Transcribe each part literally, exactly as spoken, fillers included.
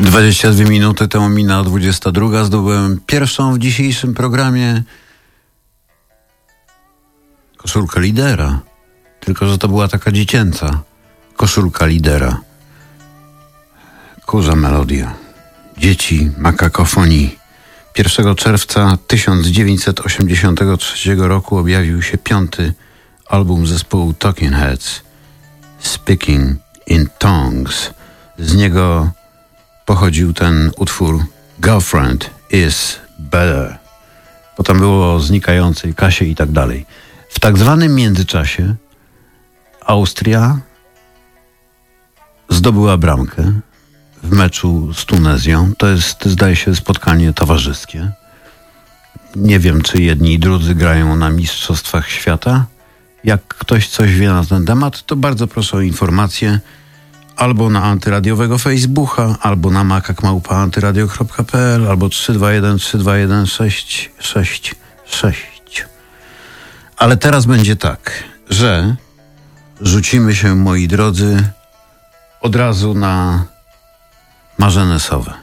dwadzieścia dwie minuty temu minęła dwudziesta druga. Zdobyłem pierwszą w dzisiejszym programie koszulkę lidera. Tylko że to była taka dziecięca koszulka lidera. Kurza melodia. Dzieci makakofonii. pierwszego czerwca tysiąc dziewięćset osiemdziesiątego trzeciego roku objawił się piąty album zespołu Talking Heads, Speaking in Tongues. Z niego pochodził ten utwór Girlfriend is Better. Potem było o znikającej Kasie i tak dalej. W tak zwanym międzyczasie Austria zdobyła bramkę w meczu z Tunezją. To jest, zdaje się, spotkanie towarzyskie. Nie wiem, czy jedni i drudzy grają na Mistrzostwach Świata. Jak ktoś coś wie na ten temat, to bardzo proszę o informację albo na antyradiowego Facebooka, albo na makak małpa antyradio kropka p l, albo trzy dwa jeden trzy dwa jeden sześć sześć sześć. Ale teraz będzie tak, że rzucimy się, moi drodzy, od razu na Marzenę Sowę.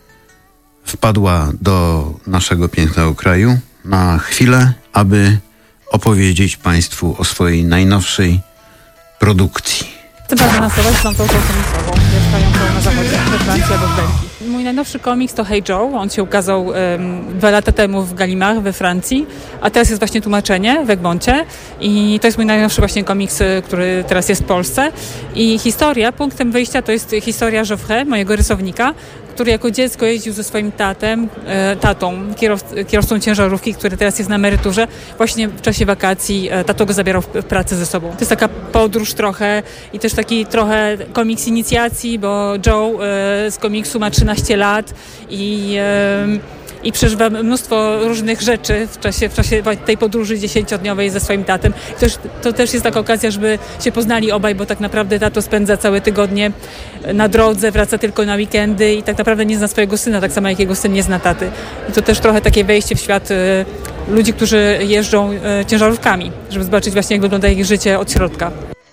Wpadła do naszego pięknego kraju na chwilę, aby opowiedzieć Państwu o swojej najnowszej produkcji. Marzena Sowa jest autorką komiksową, mieszkającą na zachodzie, we Francji albo w Belgii. Mój najnowszy komiks to Hey Joe. On się ukazał um, dwa lata temu w Gallimard we Francji, a teraz jest właśnie tłumaczenie w Egmoncie i to jest mój najnowszy właśnie komiks, który teraz jest w Polsce. I historia, punktem wyjścia to jest historia Geoffrey, mojego rysownika, który jako dziecko jeździł ze swoim tatem, e, tatą, kierow, kierowcą ciężarówki, który teraz jest na emeryturze. Właśnie w czasie wakacji e, tato go zabierał w, w pracę ze sobą. To jest taka podróż trochę i też taki trochę komiks inicjacji, bo Joe e, z komiksu ma trzynaście lat i e, i przeżywa mnóstwo różnych rzeczy w czasie, w czasie tej podróży dziesięciodniowej ze swoim tatem. To też, to też jest taka okazja, żeby się poznali obaj, bo tak naprawdę tato spędza całe tygodnie na drodze, wraca tylko na weekendy i tak naprawdę nie zna swojego syna, tak samo jak jego syn nie zna taty. I to też trochę takie wejście w świat y, ludzi, którzy jeżdżą y, ciężarówkami, żeby zobaczyć właśnie, jak wygląda ich życie od środka.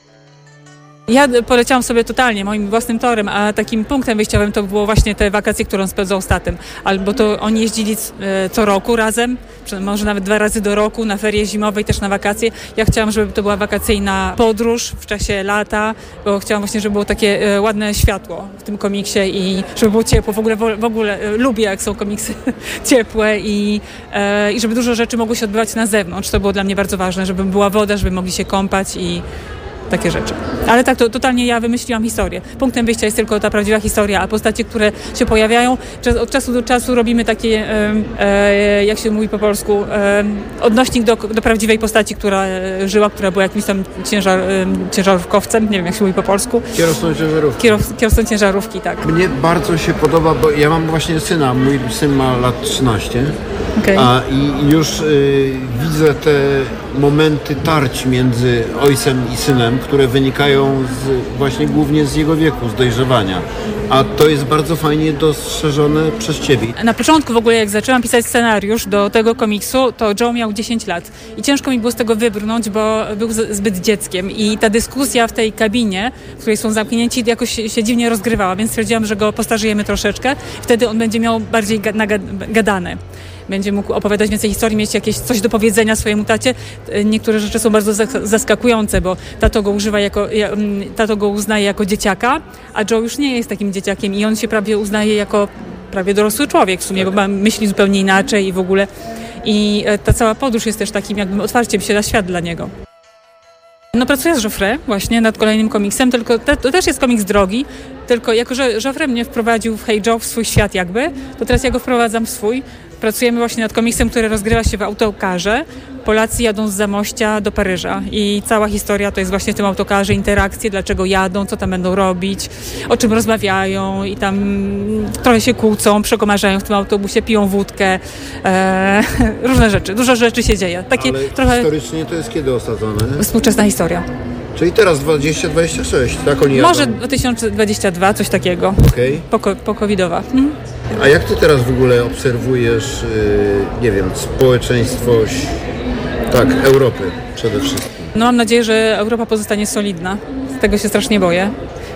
Ja poleciałam sobie totalnie moim własnym torem, a takim punktem wyjściowym to było właśnie te wakacje, które on spędzał z tatem. Albo to oni jeździli co roku razem, może nawet dwa razy do roku, na ferie zimowe i też na wakacje. Ja chciałam, żeby to była wakacyjna podróż w czasie lata, bo chciałam właśnie, żeby było takie ładne światło w tym komiksie i żeby było ciepło. W ogóle, w ogóle lubię, jak są komiksy ciepłe i, i żeby dużo rzeczy mogło się odbywać na zewnątrz. To było dla mnie bardzo ważne, żeby była woda, żeby mogli się kąpać i takie rzeczy. Ale tak, to totalnie ja wymyśliłam historię. Punktem wyjścia jest tylko ta prawdziwa historia, a postacie, które się pojawiają, od czasu do czasu robimy takie, e, e, jak się mówi po polsku, e, odnośnik do, do prawdziwej postaci, która żyła, która była jakimś tam ciężar, e, ciężarówkowcem, nie wiem jak się mówi po polsku. Kierowcą ciężarówki. Kierow, kierowcą ciężarówki, tak. Mnie bardzo się podoba, bo ja mam właśnie syna, mój syn ma lat trzynaście, okay. a i już y, widzę te momenty tarć między ojcem i synem, które wynikają z, właśnie głównie z jego wieku, z dojrzewania. A to jest bardzo fajnie dostrzeżone przez Ciebie. Na początku w ogóle, jak zaczęłam pisać scenariusz do tego komiksu, to Joe miał dziesięć lat. I ciężko mi było z tego wybrnąć, bo był z, zbyt dzieckiem. I ta dyskusja w tej kabinie, w której są zamknięci, jakoś się, się dziwnie rozgrywała, więc stwierdziłam, że go postarzejemy troszeczkę. Wtedy on będzie miał bardziej ga, nagadane. Będzie mógł opowiadać więcej historii, mieć jakieś coś do powiedzenia swojemu tacie. Niektóre rzeczy są bardzo zaskakujące, bo tato go używa jako, tato go uznaje jako dzieciaka, a Joe już nie jest takim dzieciakiem i on się prawie uznaje jako prawie dorosły człowiek w sumie, bo ma myśli zupełnie inaczej i w ogóle. I ta cała podróż jest też takim jakby otwarciem się na świat dla niego. No pracuję z Geoffrey właśnie nad kolejnym komiksem, tylko te, to też jest komiks drogi, tylko jako, że Geoffrey mnie wprowadził w Hey Joe w swój świat jakby, to teraz ja go wprowadzam w swój. Pracujemy właśnie nad komiksem, który rozgrywa się w autokarze. Polacy jadą z Zamościa do Paryża i cała historia to jest właśnie w tym autokarze, interakcje, dlaczego jadą, co tam będą robić, o czym rozmawiają i tam trochę się kłócą, przekomarzają w tym autobusie, piją wódkę, e, różne rzeczy, dużo rzeczy się dzieje. Takie ale trochę historycznie to jest kiedy osadzone? Współczesna historia. Czyli teraz dwadzieścia dwadzieścia sześć, tak oni jadą? Może dwa tysiące dwudziesty drugi, coś takiego, okay. po, po covidowa. Mhm. A jak ty teraz w ogóle obserwujesz, yy, nie wiem, społeczeństwo, tak, Europy przede wszystkim? No mam nadzieję, że Europa pozostanie solidna. Tego się strasznie boję.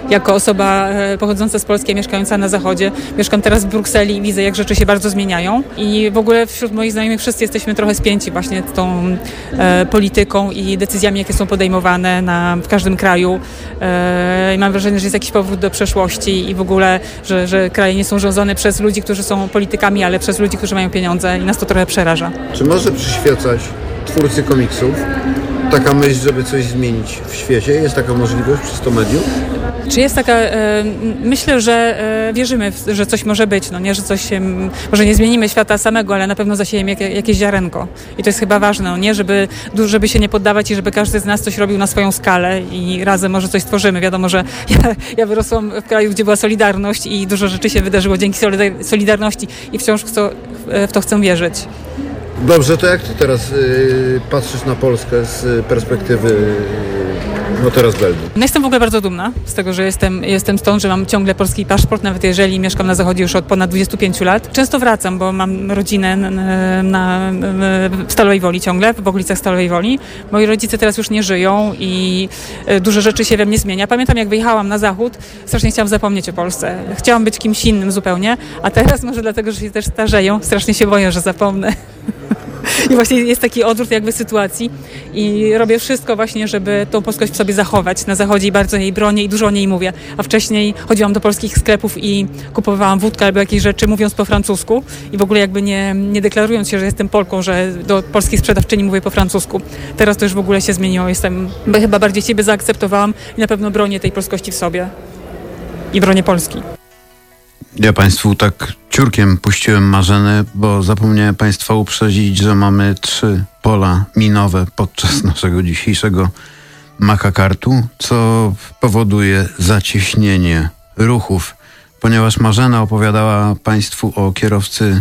jako osoba pochodząca z Polski, mieszkająca na zachodzie. Mieszkam teraz w Brukseli i widzę, jak rzeczy się bardzo zmieniają. I w ogóle wśród moich znajomych wszyscy jesteśmy trochę spięci właśnie tą e, polityką i decyzjami, jakie są podejmowane na, w każdym kraju. E, i mam wrażenie, że jest jakiś powrót do przeszłości i w ogóle, że, że kraje nie są rządzone przez ludzi, którzy są politykami, ale przez ludzi, którzy mają pieniądze i nas to trochę przeraża. Czy może przyświecać twórcy komiksów taka myśl, żeby coś zmienić w świecie? Jest taka możliwość przez to medium? Czy jest taka, e, myślę, że e, wierzymy, w, że coś może być, no nie, że coś, e, może nie zmienimy świata samego, ale na pewno zasiejemy jak, jakieś ziarenko. I to jest chyba ważne, no nie, żeby, żeby się nie poddawać i żeby każdy z nas coś robił na swoją skalę i razem może coś stworzymy. Wiadomo, że ja, ja wyrosłam w kraju, gdzie była Solidarność i dużo rzeczy się wydarzyło dzięki Solidarności i wciąż chcę, w to chcę wierzyć. Dobrze, to jak ty teraz y, patrzysz na Polskę z perspektywy y, no teraz Belgii? No jestem w ogóle bardzo dumna z tego, że jestem, jestem stąd, że mam ciągle polski paszport, nawet jeżeli mieszkam na zachodzie już od ponad dwudziestu pięciu lat. Często wracam, bo mam rodzinę na, na, w Stalowej Woli ciągle, w okolicach Stalowej Woli. Moi rodzice teraz już nie żyją i dużo rzeczy się we mnie zmienia. Pamiętam, jak wyjechałam na zachód, strasznie chciałam zapomnieć o Polsce. Chciałam być kimś innym zupełnie, a teraz może dlatego, że się też starzeją, strasznie się boję, że zapomnę. I właśnie jest taki odwrót jakby sytuacji i robię wszystko właśnie, żeby tą polskość w sobie zachować na zachodzie i bardzo jej bronię i dużo o niej mówię. A wcześniej chodziłam do polskich sklepów i kupowałam wódkę albo jakieś rzeczy mówiąc po francusku i w ogóle jakby nie, nie deklarując się, że jestem Polką, że do polskich sprzedawczyni mówię po francusku. Teraz to już w ogóle się zmieniło. Jestem, chyba bardziej siebie zaakceptowałam i na pewno bronię tej polskości w sobie i bronię Polski. Ja Państwu tak ciurkiem puściłem Marzenę, bo zapomniałem Państwa uprzedzić, że mamy trzy pola minowe podczas naszego dzisiejszego makakartu, co powoduje zacieśnienie ruchów, ponieważ Marzena opowiadała Państwu o kierowcy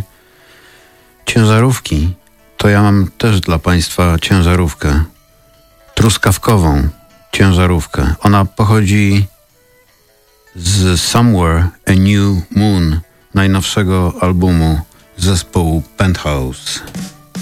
ciężarówki, to ja mam też dla Państwa ciężarówkę, truskawkową ciężarówkę. Ona pochodzi z Somewhere a New Moon, najnowszego albumu zespołu Penthouse.